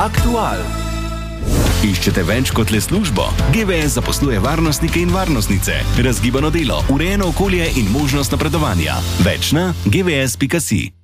Aktual. Iščete več kot le službo? GVS zaposluje varnostnike in varnostnice, razgibano delo, urejeno okolje in možnost napredovanja. Več na gvs.si.